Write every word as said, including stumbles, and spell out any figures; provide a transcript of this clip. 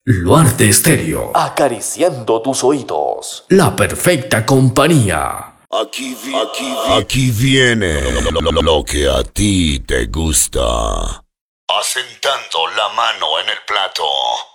Luarte Estéreo. Acariciando tus oídos. La perfecta compañía. Aquí, vi aquí, vi aquí viene lo, lo, lo que a ti te gusta. Asentando la mano en el plato.